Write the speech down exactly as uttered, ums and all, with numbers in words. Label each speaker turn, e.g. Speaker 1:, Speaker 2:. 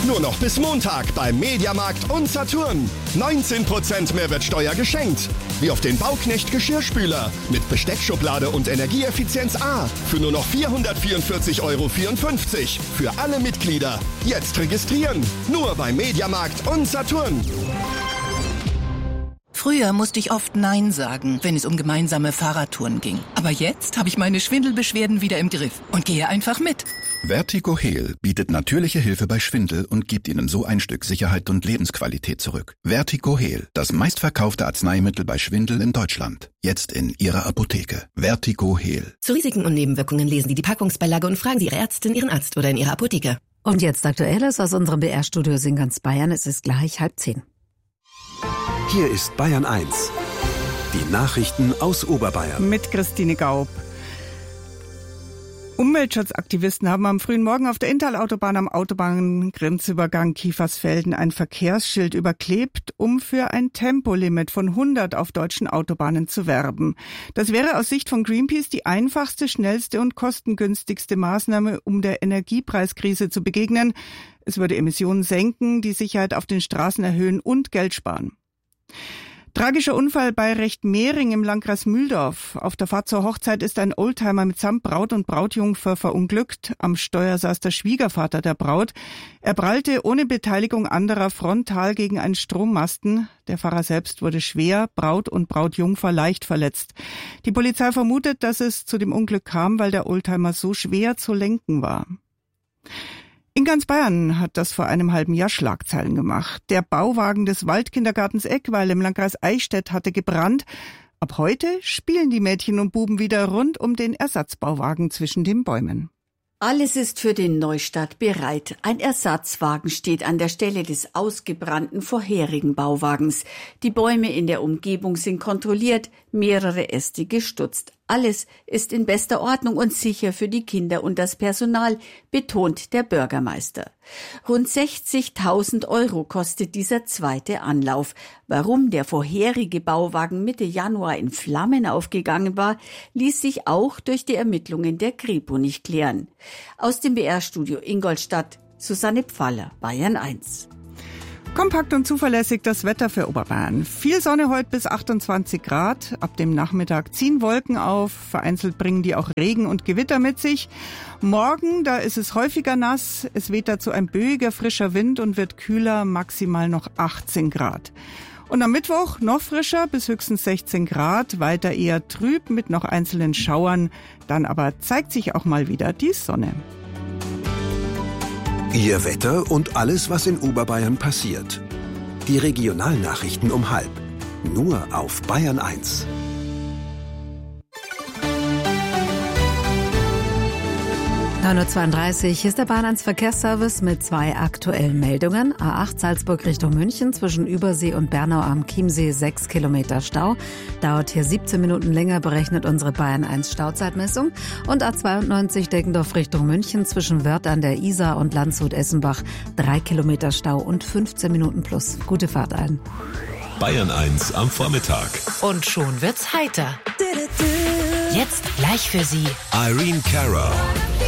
Speaker 1: Nur noch bis Montag beim Mediamarkt und Saturn. neunzehn Prozent Mehrwertsteuer geschenkt. Wie auf den Bauknecht Geschirrspüler mit Besteckschublade und Energieeffizienz A für nur noch vierhundertvierundvierzig Euro vierundfünfzig. Für alle Mitglieder. Jetzt registrieren. Nur beim Mediamarkt und Saturn.
Speaker 2: Früher musste ich oft Nein sagen, wenn es um gemeinsame Fahrradtouren ging. Aber jetzt habe ich meine Schwindelbeschwerden wieder im Griff und gehe einfach mit.
Speaker 3: Vertigo Heal bietet natürliche Hilfe bei Schwindel und gibt Ihnen so ein Stück Sicherheit und Lebensqualität zurück. Vertigo Heal, das meistverkaufte Arzneimittel bei Schwindel in Deutschland. Jetzt in Ihrer Apotheke. Vertigo Heal.
Speaker 4: Zu Risiken und Nebenwirkungen lesen Sie die Packungsbeilage und fragen Sie Ihre Ärztin, Ihren Arzt oder in Ihrer Apotheke.
Speaker 5: Und jetzt Aktuelles aus unserem B R-Studios in ganz Bayern. Es ist gleich halb zehn.
Speaker 6: Hier ist Bayern eins. Die Nachrichten aus Oberbayern.
Speaker 7: Mit Christine Gaub. Umweltschutzaktivisten haben am frühen Morgen auf der Inntal-Autobahn am Autobahngrenzübergang Kiefersfelden ein Verkehrsschild überklebt, um für ein Tempolimit von hundert auf deutschen Autobahnen zu werben. Das wäre aus Sicht von Greenpeace die einfachste, schnellste und kostengünstigste Maßnahme, um der Energiepreiskrise zu begegnen. Es würde Emissionen senken, die Sicherheit auf den Straßen erhöhen und Geld sparen. Tragischer Unfall bei Rechtmehring im Landkreis Mühldorf. Auf der Fahrt zur Hochzeit ist ein Oldtimer mitsamt Braut und Brautjungfer verunglückt. Am Steuer saß der Schwiegervater der Braut. Er prallte ohne Beteiligung anderer frontal gegen einen Strommasten. Der Fahrer selbst wurde schwer, Braut und Brautjungfer leicht verletzt. Die Polizei vermutet, dass es zu dem Unglück kam, weil der Oldtimer so schwer zu lenken war. In ganz Bayern hat das vor einem halben Jahr Schlagzeilen gemacht. Der Bauwagen des Waldkindergartens Eckweil im Landkreis Eichstätt hatte gebrannt. Ab heute spielen die Mädchen und Buben wieder rund um den Ersatzbauwagen zwischen den Bäumen.
Speaker 8: Alles ist für den Neustart bereit. Ein Ersatzwagen steht an der Stelle des ausgebrannten vorherigen Bauwagens. Die Bäume in der Umgebung sind kontrolliert, mehrere Äste gestutzt. Alles ist in bester Ordnung und sicher für die Kinder und das Personal, betont der Bürgermeister. Rund sechzigtausend Euro kostet dieser zweite Anlauf. Warum der vorherige Bauwagen Mitte Januar in Flammen aufgegangen war, ließ sich auch durch die Ermittlungen der Kripo nicht klären. Aus dem B R-Studio Ingolstadt, Susanne Pfaller, Bayern eins.
Speaker 7: Kompakt und zuverlässig das Wetter für Oberbayern. Viel Sonne heute bis achtundzwanzig Grad. Ab dem Nachmittag ziehen Wolken auf. Vereinzelt bringen die auch Regen und Gewitter mit sich. Morgen, da ist es häufiger nass. Es weht dazu ein böiger, frischer Wind und wird kühler, maximal noch achtzehn Grad. Und am Mittwoch noch frischer, bis höchstens sechzehn Grad. Weiter eher trüb mit noch einzelnen Schauern. Dann aber zeigt sich auch mal wieder die Sonne.
Speaker 6: Ihr Wetter und alles, was in Oberbayern passiert. Die Regionalnachrichten um halb. Nur auf Bayern eins.
Speaker 5: neun Uhr zweiunddreißig ist der Bahn eins Verkehrsservice mit zwei aktuellen Meldungen. A acht Salzburg Richtung München zwischen Übersee und Bernau am Chiemsee sechs Kilometer Stau. Dauert hier siebzehn Minuten länger, berechnet unsere Bayern eins Stauzeitmessung. Und A zweiundneunzig Deggendorf Richtung München zwischen Wörth an der Isar und Landshut-Essenbach drei Kilometer Stau und fünfzehn Minuten plus. Gute Fahrt ein.
Speaker 9: Bayern eins am Vormittag.
Speaker 10: Und schon wird's heiter. Jetzt gleich für Sie
Speaker 9: Irene Cara.